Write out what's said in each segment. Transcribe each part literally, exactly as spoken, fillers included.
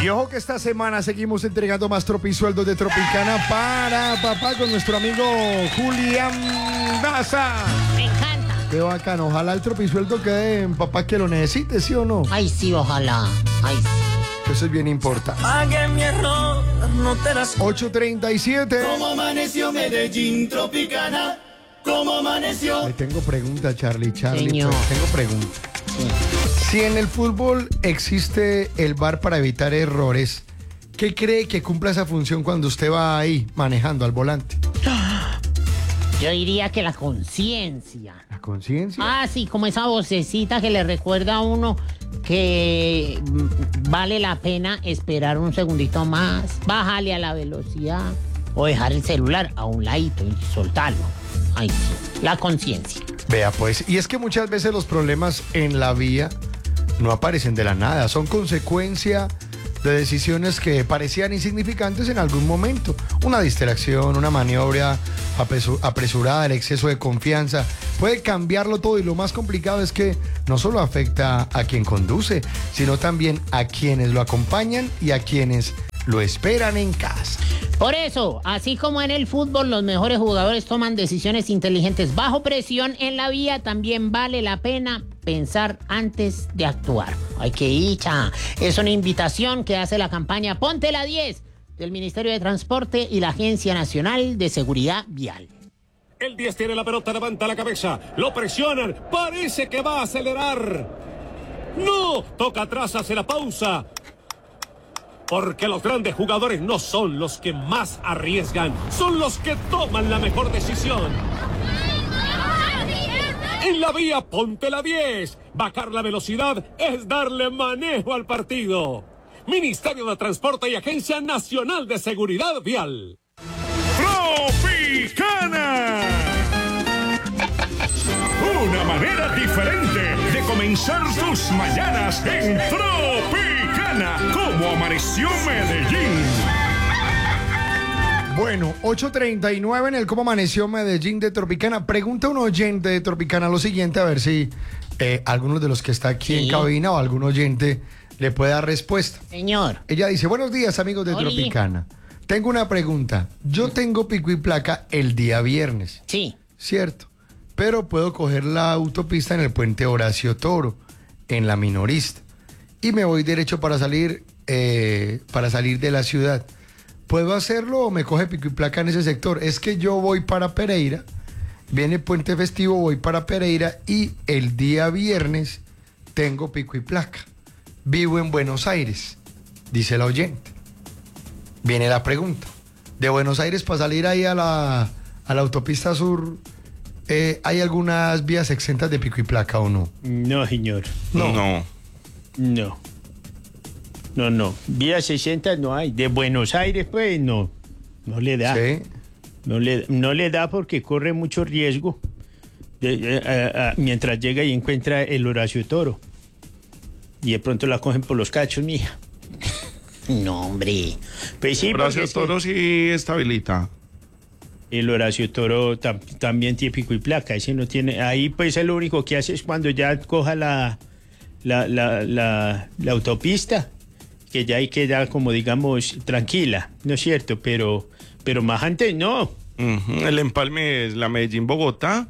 Y ojo que esta semana seguimos entregando más tropisueldos de Tropicana para papá con nuestro amigo Julián Daza. Me encanta. Qué bacano. Ojalá el tropisueldo quede en papá que lo necesite, ¿sí o no? Ay, sí, ojalá. Ay, sí. Eso es bien importante. Pague mi error, no te das. ocho treinta y siete. ¿Cómo amaneció Medellín, Tropicana? ¿Cómo amaneció? Le tengo pregunta, Charlie. Charlie, Señor. pues, tengo pregunta. Sí. Si en el fútbol existe el V A R para evitar errores, ¿qué cree que cumpla esa función cuando usted va ahí manejando al volante? Yo diría que la conciencia. ¿La conciencia? Ah, sí, como esa vocecita que le recuerda a uno que mm, vale la pena esperar un segundito más, bajarle a la velocidad o dejar el celular a un ladito y soltarlo. Ay, sí, la conciencia. Vea, pues, y es que muchas veces los problemas en la vía no aparecen de la nada, son consecuencia de decisiones que parecían insignificantes en algún momento. Una distracción, una maniobra apresu- apresurada, el exceso de confianza, puede cambiarlo todo, y lo más complicado es que no solo afecta a quien conduce, sino también a quienes lo acompañan y a quienes lo esperan en casa. Por eso, así como en el fútbol los mejores jugadores toman decisiones inteligentes bajo presión, en la vía también vale la pena pensar antes de actuar. ¡Ay, qué dicha! Es una invitación que hace la campaña Ponte la diez del Ministerio de Transporte y la Agencia Nacional de Seguridad Vial. El diez tiene la pelota, levanta la cabeza, lo presionan, parece que va a acelerar. ¡No! Toca atrás, hace la pausa. Porque los grandes jugadores no son los que más arriesgan, son los que toman la mejor decisión. En la vía, ponte la diez. Bajar la velocidad es darle manejo al partido. Ministerio de Transporte y Agencia Nacional de Seguridad Vial. Tropicana. Una manera diferente de comenzar tus mañanas en Tropicana. ¿Cómo amaneció Medellín? Bueno, ocho treinta y nueve en el Cómo Amaneció Medellín de Tropicana. Pregunta un oyente de Tropicana lo siguiente, a ver si eh, algunos de los que está aquí Sí. en cabina o algún oyente le puede dar respuesta. Señor. Ella dice, buenos días, amigos de Oli. Tropicana. Tengo una pregunta. Yo tengo pico y placa el día viernes, Sí. ¿cierto? Pero puedo coger la autopista en el puente Horacio Toro, en la Minorista, y me voy derecho para salir, eh, para salir de la ciudad. ¿Puedo hacerlo o me coge pico y placa en ese sector? Es que yo voy para Pereira, viene puente festivo, voy para Pereira y el día viernes tengo pico y placa. Vivo en Buenos Aires, dice la oyente. Viene la pregunta. De Buenos Aires para salir ahí a la, a la autopista sur, eh, ¿hay algunas vías exentas de pico y placa o no? No, señor. No. No. No. No, no. Vía sesenta no hay. De Buenos Aires, pues, no. No le da. Sí. No le, no le da porque corre mucho riesgo de- de- a- a- mientras llega y encuentra el Horacio Toro. Y de pronto la cogen por los cachos, mija. No, hombre. Pues sí, porque Horacio es que Toro sí estabilita. el Horacio Toro tam- también tiene pico y placa. Ese no tiene. Ahí, pues, es lo único que hace es cuando ya coja la, la, la, la, la autopista, que ya hay que dar como, digamos, tranquila, ¿no es cierto? Pero, pero más antes no. Ujú, el empalme es la Medellín-Bogotá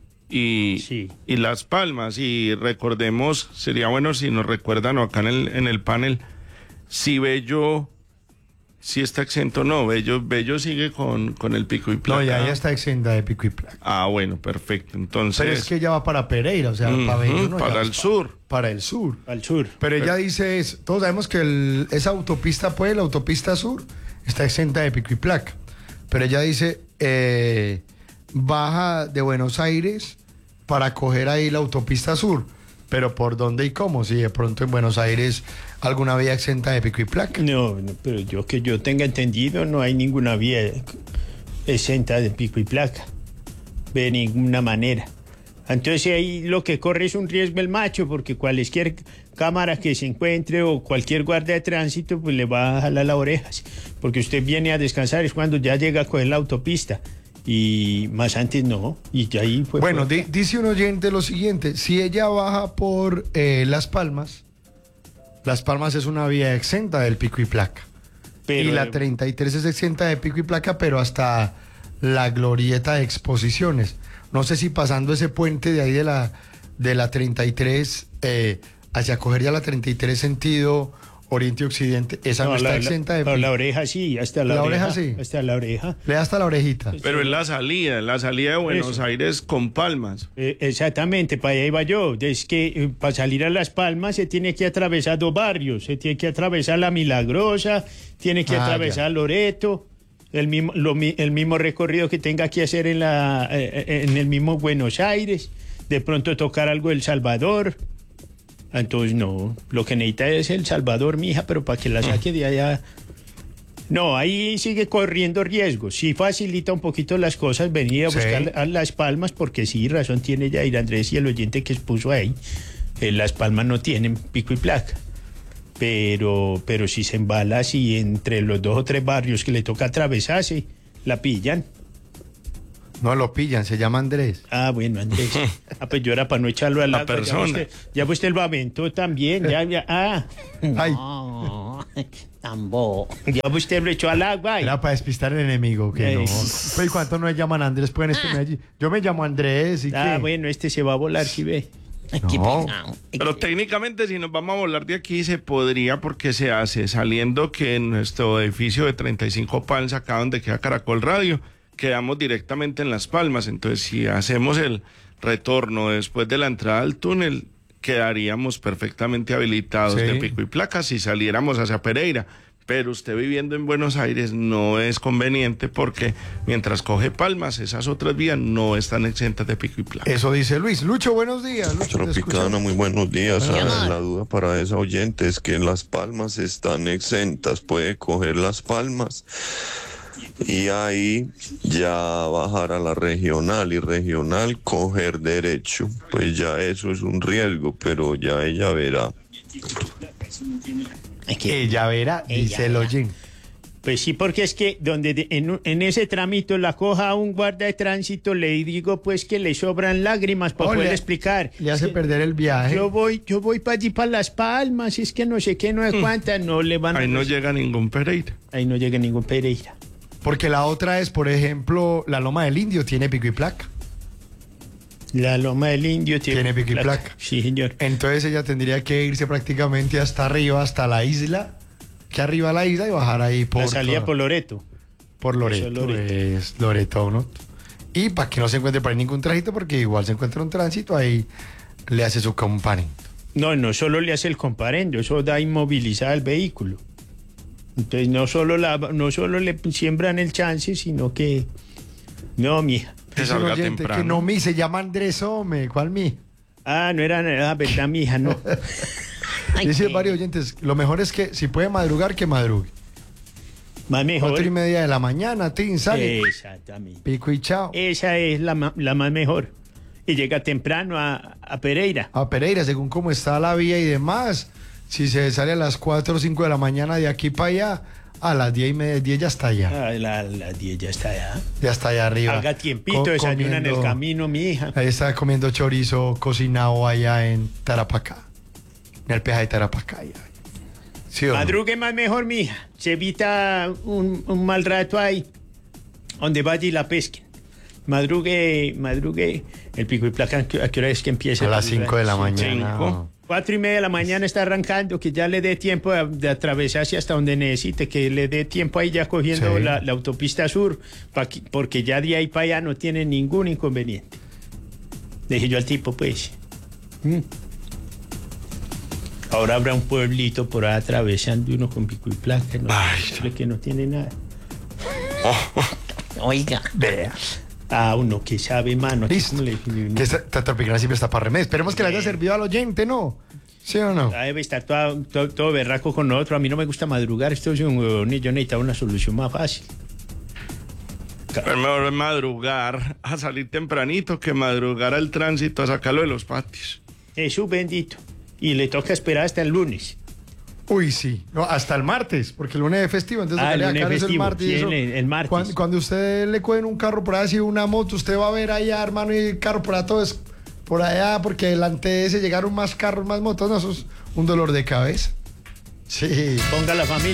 y, Sí. y Las Palmas. Y recordemos, sería bueno si nos recuerdan acá en el, en el panel, si Bello, si está exento o no. Bello, Bello sigue con, con el pico y placa. No, ya, ya está exenta de pico y placa. Ah, bueno, perfecto. Entonces, Pero es que ella va para Pereira, o sea, ujú, para Bello, no, para ya el va sur. Para el sur. Al sur. Pero ella dice, es, todos sabemos que el- esa autopista, pues, la autopista sur, está exenta de pico y placa. Pero ella dice, eh, baja de Buenos Aires para coger ahí la autopista sur. Pero ¿por dónde y cómo? Si de pronto en Buenos Aires alguna vía exenta de pico y placa. No, no, pero yo que yo tenga entendido, no hay ninguna vía exenta de pico y placa. De ninguna manera. Entonces ahí lo que corre es un riesgo el macho, porque cualquier cámara que se encuentre o cualquier guardia de tránsito, pues le va a jalar las orejas. Porque usted viene a descansar, es cuando ya llega a coger la autopista. Y más antes no. Y ya ahí fue. Bueno, fue- di- dice un oyente lo siguiente, si ella baja por eh, Las Palmas, Las Palmas es una vía exenta del pico y placa. Pero, y la eh, treinta y tres es exenta de pico y placa, pero hasta la glorieta de Exposiciones. No sé si pasando ese puente de ahí de la, de la treinta y tres eh, hacia coger ya la treinta y tres sentido oriente-occidente, esa no, no está la, exenta la, de pero la oreja sí, hasta la, la oreja, oreja sí. Hasta la oreja. Le da hasta la orejita. Pero es la salida, la salida de Buenos Eso. Aires con Palmas. Eh, exactamente, para allá iba yo. Es que eh, para salir a Las Palmas se tiene que atravesar dos barrios. Se tiene que atravesar La Milagrosa, tiene que Ah, atravesar ya. Loreto, el mismo, lo mi- el mismo recorrido que tenga que hacer en, la, eh, en el mismo Buenos Aires. De pronto tocar algo El Salvador. Entonces, no, lo que necesita es El Salvador, mija, pero para que la saque de allá. No, ahí sigue corriendo riesgo. Sí facilita un poquito las cosas venir a Sí. buscar a Las Palmas, porque sí, razón tiene Yair Andrés y el oyente que expuso ahí. Eh, Las Palmas no tienen pico y placa. Pero, pero si se embala así entre los dos o tres barrios que le toca atravesarse, la pillan. No lo pillan, se llama Andrés. Ah, bueno, Andrés. Ah, pues yo era para no echarlo al La agua. persona. Ya usted, ya usted lo aventó también. Ya, ya, ah, Ay, No, tan bobo. ya usted lo echó al agua. era para despistar al enemigo, que no. Ey. Pues, ¿y cuántos no se llaman Andrés? Pueden este Medellín? Yo me llamo Andrés y Ah, qué. bueno, este se va a volar, si ve. Ay, qué No. pecado. Pero técnicamente si nos vamos a volar de aquí se podría porque se hace saliendo que en nuestro edificio de treinta y cinco Palms, acá donde queda Caracol Radio, quedamos directamente en Las Palmas. Entonces si hacemos el retorno después de la entrada al túnel, quedaríamos perfectamente habilitados Sí. de pico y placa si saliéramos hacia Pereira. Pero usted viviendo en Buenos Aires no es conveniente porque mientras coge Palmas, esas otras vías no están exentas de pico y placa. Eso dice Luis. Lucho, buenos días. Lucho, te Tropicana, escuchamos. muy buenos días. Buenos Ah, días. la duda para esa oyente es que Las Palmas están exentas. Puede coger Las Palmas y ahí ya bajar a la regional y regional coger derecho. Pues ya eso es un riesgo, pero ya ella verá. Ay, qué- Ella verá, Ella dice el verá. Ollín. Pues sí, porque es que donde de- en, en ese trámite la coja un guarda de tránsito, le digo pues que le sobran lágrimas para Oh, poder le- explicar. Le Es hace que perder el viaje. Yo voy, yo voy para allí, para Las Palmas, es que no sé qué, no es cuánta, no le van a... Ahí no llega ningún Pereira. Ahí no llega ningún Pereira. Porque la otra es, por ejemplo, la Loma del Indio tiene pico y placa. La Loma del Indio tiene, Tiene pico y placa. Sí, señor. Entonces ella tendría que irse prácticamente hasta arriba, hasta la isla, que arriba a la isla y bajar ahí por, La salida toda- por Loreto. por Loreto. Eso es Loreto. Es Loreto, ¿no? Y para que no se encuentre por ahí ningún tránsito, porque igual se encuentra un tránsito, ahí le hace su componente. No, no solo le hace el comparendo, eso da inmovilizar al vehículo. Entonces no solo, la, no solo le siembran el chance, sino que... No, mija. Que Dice un salga oyente temprano. que no mi, se llama Andrés Ome. ¿Cuál mi? Ah, no era nada, verdad, mija, no. ay, Dice qué- varios oyentes, lo mejor es que si puede madrugar, que madrugue. Más mejor. Cuatro y media de la mañana, tin, sale. Exactamente. Pico y chao. Esa es la, ma- la más mejor. Y llega temprano a, a Pereira. A Pereira, según cómo está la vía y demás. Si se sale a las cuatro o cinco de la mañana de aquí para allá, a las diez y media, diez ya está allá. A la- las diez ya está allá. Ya está allá arriba. Haga tiempito, Co- desayuna en el comiendo- camino, mi hija. Ahí está comiendo chorizo cocinado allá en Tarapacá. En el peaje de Tarapacá. allá. ¿Sí o no? Madrugue más mejor, mija. Se evita un, un mal rato ahí. Donde vaya y la pesquen. Madrugue, madrugue. El pico y placa, ¿a qué a qué hora es que empieza? A las cinco de la Sí, mañana. cinco. Cuatro y media de la mañana está arrancando, que ya le dé tiempo de, de atravesarse hasta donde necesite, que le dé tiempo ahí ya cogiendo Sí. la, la autopista sur, pa' que- porque ya de ahí para allá no tiene ningún inconveniente. Dije yo al tipo, pues. mm. Ahora habrá un pueblito por ahí atravesando uno con pico y placa, ¿no? Ay. que no tiene nada. Oiga. Vea. Ah, uno que sabe, mano. Listo. ¿cómo le- Que esta, esta tropicana siempre está para remedio. Esperemos que le haya servido al oyente, ¿no? ¿Sí o no? Ah, debe estar todo, todo, todo berraco con nosotros. A mí no me gusta madrugar, esto es un huevón y yo necesitaba una solución más fácil. Es mejor madrugar a salir tempranito que madrugar al tránsito a sacarlo de los patios. Jesús bendito. Y le toca esperar hasta el lunes. Uy, sí. No, hasta el martes, porque el lunes es festivo, entonces Ah, el tocaría lunes sacar eso el festivo, martes. y sí, eso. el- el martes. Cuando, cuando usted le cogen un carro por allá, si una moto, usted va a ver allá, hermano, y el carro por allá todo es por allá, porque delante de ese llegaron más carros, más motos, no, eso es un dolor de cabeza. Sí. Ponga la familia.